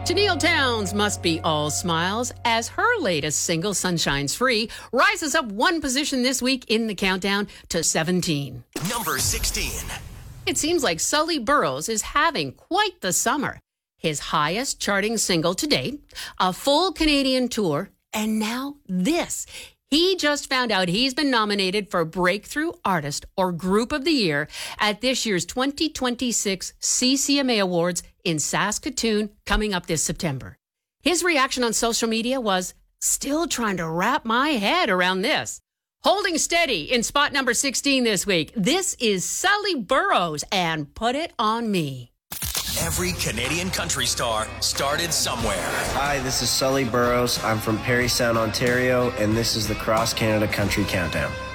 Tennille Townes must be all smiles as her latest single, Sunshine's Free, rises up one position this week in the countdown to 17. Number 16. It seems like Sully Burrows is having quite the summer. His highest charting single to date, a full Canadian tour, and now this. He just found out he's been nominated for Breakthrough Artist or Group of the Year at this year's 2026 CCMA Awards in Saskatoon coming up this September. His reaction on social media was, "Still trying to wrap my head around this." Holding steady in spot number 16 this week, this is Sully Burrows and Put It On Me. Every Canadian country star started somewhere. Hi, this is Sully Burrows. I'm from Parry Sound, Ontario, and this is the Cross Canada Country Countdown.